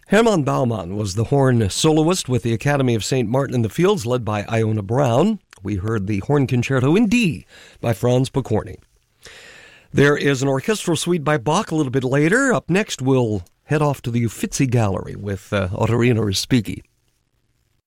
Hermann Baumann was the horn soloist with the Academy of St. Martin in the Fields, led by Iona Brown. We heard the Horn Concerto in D by Franz Pokorny. There is an orchestral suite by Bach a little bit later. Up next, we'll head off to the Uffizi Gallery with Ottorino Respighi.